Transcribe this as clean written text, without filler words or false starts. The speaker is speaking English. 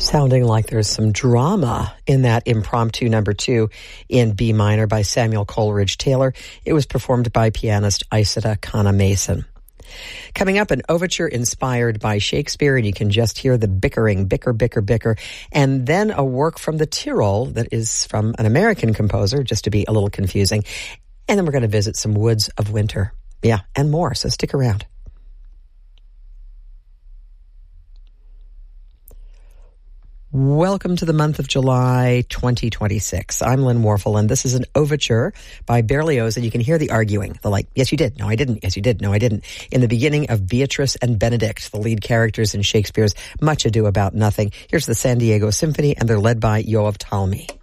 Sounding like there's some drama in that impromptu number 2 in B minor by Samuel Coleridge Taylor. It was performed by pianist Isida Kana Mason. Coming up, an overture inspired by Shakespeare, and you can just hear the bickering, bicker, and then a work from the Tyrol that is from an American composer, just to be a little confusing. And then we're going to visit some woods of winter. Yeah, and more, so stick around. Welcome to the month of July 2026. I'm Lynn Warfel, and this is an overture by Berlioz, and you can hear the arguing, the like, yes you did, no I didn't, yes you did, no I didn't, in the beginning of Beatrice and Benedict, the lead characters in Shakespeare's Much Ado About Nothing. Here's the San Diego Symphony, and they're led by Yoav Talmi.